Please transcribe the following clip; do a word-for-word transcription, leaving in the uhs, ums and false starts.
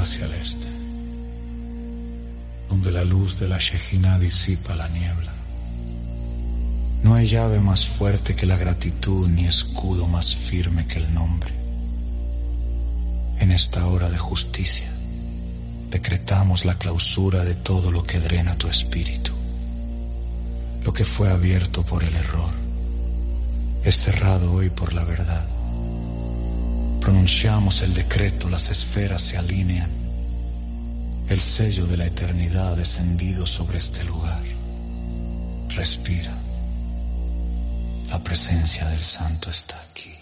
hacia el este, donde la luz de la Shejinah disipa la niebla. No hay llave más fuerte que la gratitud, ni escudo más firme que el nombre. En esta hora de justicia, decretamos la clausura de todo lo que drena tu espíritu. Lo que fue abierto por el error es cerrado hoy por la verdad. Pronunciamos el decreto, las esferas se alinean. El sello de la eternidad ha descendido sobre este lugar. Respira. La presencia del Santo está aquí.